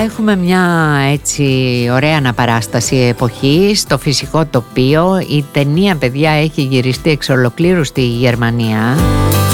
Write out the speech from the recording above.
έχουμε μια έτσι ωραία αναπαράσταση εποχής στο φυσικό τοπίο. Η ταινία, παιδιά, έχει γυριστεί εξ ολοκλήρου στη Γερμανία.